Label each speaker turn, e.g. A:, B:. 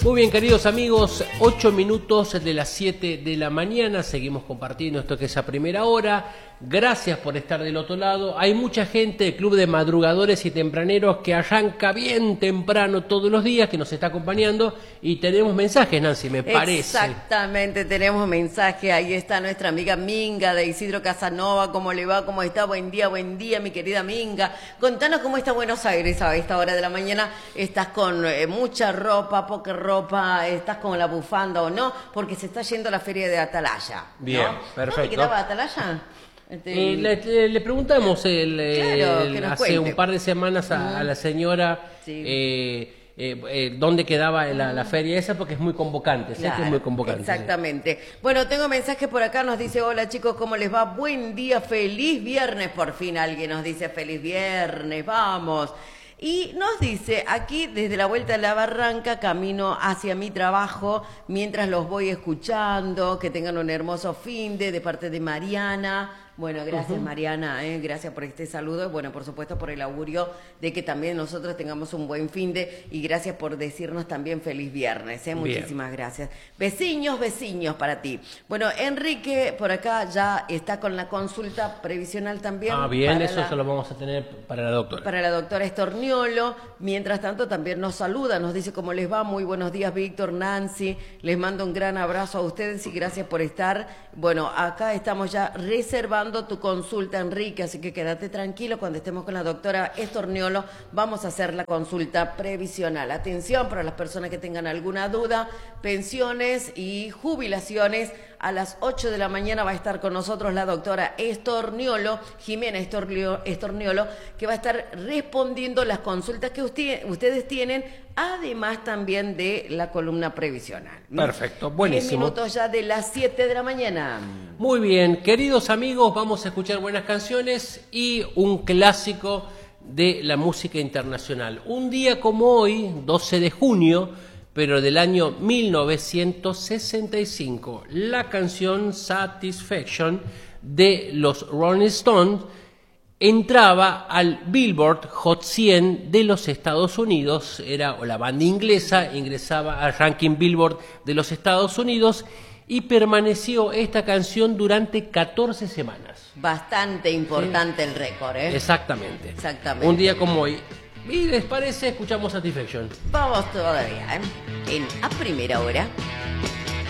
A: Muy bien, queridos amigos, 8 minutos de las 7 de la mañana, seguimos compartiendo esto que es a primera hora. Gracias por estar del otro lado. Hay mucha gente del Club de Madrugadores y Tempraneros que arranca bien temprano todos los días, que nos está acompañando, y tenemos mensajes, Nancy, me parece.
B: Exactamente, tenemos mensaje. Ahí está nuestra amiga Minga de Isidro Casanova. ¿Cómo le va? ¿Cómo está? Buen día, mi querida Minga. Contanos cómo está Buenos Aires a esta hora de la mañana. ¿Estás con mucha ropa, poca ropa? ¿Estás con la bufanda o no? Porque se está yendo a la feria de Atalaya, ¿no?
A: Bien, perfecto.
B: ¿Dónde quedaba Atalaya?
A: Le preguntamos
B: Claro,
A: hace un par de semanas a la señora dónde quedaba la feria esa, porque es muy convocante,
B: Claro,
A: sé que es muy convocante.
B: Exactamente. Bueno, tengo mensaje por acá, nos dice: hola chicos, ¿cómo les va? Buen día, feliz viernes. Por fin alguien nos dice feliz viernes, vamos. Y nos dice, aquí desde la Vuelta de la Barranca, camino hacia mi trabajo, mientras los voy escuchando, que tengan un hermoso de parte de Mariana. Bueno, gracias Mariana, gracias por este saludo, bueno, por supuesto por el augurio de que también nosotros tengamos un buen y gracias por decirnos también feliz viernes, muchísimas gracias. Vecinos para ti. Bueno, Enrique por acá ya está con la consulta previsional también.
A: Ah, bien, eso se lo vamos a tener para la doctora.
B: Para la doctora Estorniolo. Mientras tanto también nos saluda, nos dice cómo les va, muy buenos días Víctor, Nancy, les mando un gran abrazo a ustedes y gracias por estar. Bueno, acá estamos ya reservando tu consulta, Enrique, así que quédate tranquilo, cuando estemos con la doctora Estorniolo vamos a hacer la consulta previsional. Atención para las personas que tengan alguna duda, pensiones y jubilaciones. A las 8 de la mañana va a estar con nosotros la doctora Estorniolo, Jimena Estorniolo, que va a estar respondiendo las consultas que ustedes tienen, además también de la columna previsional.
A: Perfecto, buenísimo.
B: 10 minutos ya de las 7 de la mañana.
A: Muy bien, queridos amigos, vamos a escuchar buenas canciones y un clásico de la música internacional. Un día como hoy, 12 de junio, pero del año 1965, la canción Satisfaction de los Rolling Stones entraba al Billboard Hot 100 de los Estados Unidos, o la banda inglesa ingresaba al ranking Billboard de los Estados Unidos y permaneció esta canción durante 14 semanas.
B: Bastante importante el récord, ¿eh?
A: Exactamente. Un día como hoy. ¿Y les parece? Escuchamos Satisfaction.
B: Vamos todavía, en A Primera Hora.